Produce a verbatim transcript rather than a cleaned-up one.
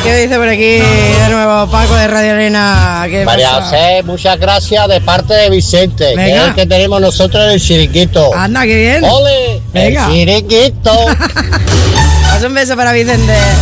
¿Qué dice por aquí de nuevo Paco de Radio Arena? ¿Qué María pasa? José, muchas gracias de parte de Vicente, Venga. que es el que tenemos nosotros en el chiringuito. Anda, qué bien. ¡Ole! Venga. ¡El chiringuito! Haz un beso para Vicente.